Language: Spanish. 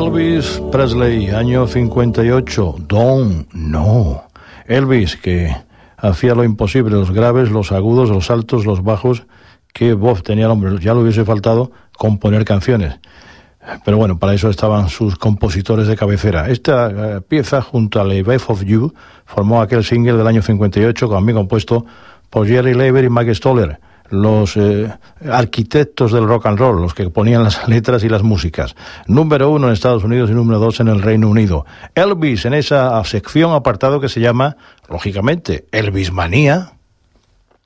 Elvis Presley, año 58, Don't Know. Elvis, que hacía lo imposible, los graves, los agudos, los altos, los bajos. Qué voz tenía el hombre, ya le hubiese faltado componer canciones. Pero bueno, para eso estaban sus compositores de cabecera. Esta pieza, junto a The Wave of You, formó aquel single del año 58, también compuesto por Jerry Leiber y Mike Stoller, los arquitectos del rock and roll, los que ponían las letras y las músicas. Número 1 en Estados Unidos y número 2 en el Reino Unido. Elvis, en esa sección apartado que se llama, lógicamente, Elvis Manía.